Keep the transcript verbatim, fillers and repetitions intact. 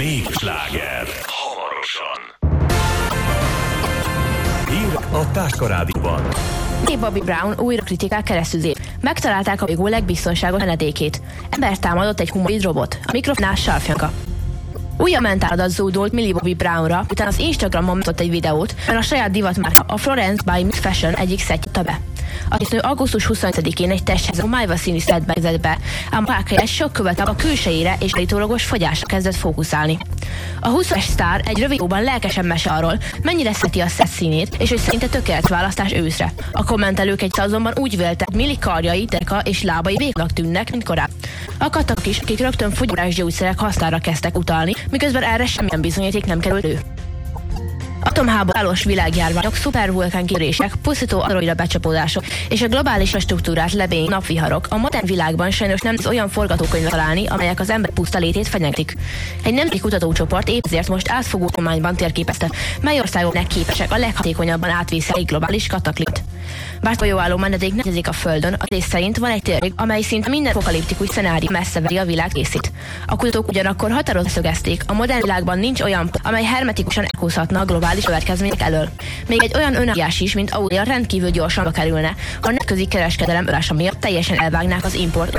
Népsláger. Hamarosan. Hír a Táska Rádióban. Bobby Brown újra kritikák keresztül. Megtalálták a bolygó legbiztonságos menedékét. Embert támadott egy humanoid robot. A mikrofonnál sarfjanka. Újabb mentáladat zúdult Millie Bobby Brownra, utána az Instagramon mutatott egy videót, mert a saját divatmárka, a Florence by Miss Fashion egyik szettjét be. A tisznő augusztus huszonötödikén egy testhez a májva színű szettbe vezet be, ám a párkája sok követve a külsejére és állítólagos fogyásra kezdett fókuszálni. A húszas sztár egy rövid videóban lelkesen mesél arról, mennyire szereti a szett színét, és hogy szerinte tökéletes választás őszre. A kommentelők egy azonban úgy vélte, hogy Millie karjai, deka és lábai vékonyak tűnnek, mint korábban. Akadtak is, akik rögtön fogyórás gyógyszerek hasznára kezdtek utalni, miközben erre semmilyen bizonyíték nem került elő. Atomháborús világjárványok, szupervulkánkitörések, pusztító asteroida becsapódások és a globális struktúrát lebény napviharok a modern világban sajnos nem az olyan forgatókönyvet találni, amelyek az ember puszta létét fenyegetik. Egy nemzeti kutatócsoport épp ezért most átfogó tudományban térképezte, mely országok képesek a leghatékonyabban átvészeli egy globális kataklizmust. Bár folyóálló menedék nehezik a Földön, a rész szerint van egy térség, amely szinte minden apokaliptikus szenárió messze veri a világ részét. A kutatók ugyanakkor határozottan szögezték, a modern világban nincs olyan pont, amely hermetikusan elhúzhatna a globális következmények elől. Még egy olyan önállás is, mint Ausztria rendkívül gyorsan kerülne, ha a nemzetközi kereskedelem ölása miatt teljesen elvágnák az import